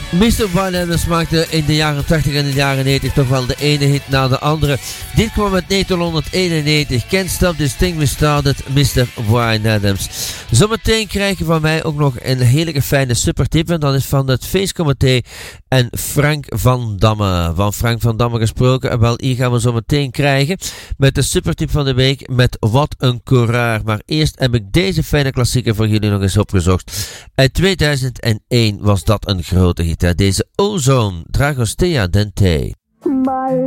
Mr. Brian Adams maakte in de jaren 80 en de jaren 90 toch wel de ene hit na de andere. Dit kwam uit 1991. Can't Stop This Thing We Started, Mr. Brian Adams. Zometeen krijg je van mij ook nog een hele fijne supertip. En dat is van het feestcomité en Frank van Damme. Van Frank van Damme gesproken. Wel, hier gaan we zo meteen krijgen met de supertip van de week met Wat een Coureur. Maar eerst heb ik deze fijne klassieker voor jullie nog eens opgezocht. Uit 2001 was dat een grote hit. Deze Ozone, Dragostea Dente.